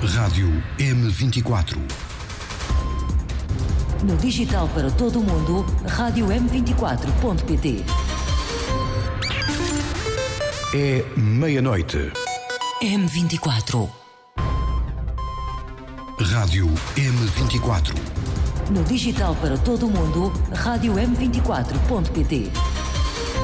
Rádio M24. No digital para todo o mundo, rádio m24.pt. É meia-noite. M24. Rádio M24. No digital para todo o mundo, rádio m24.pt.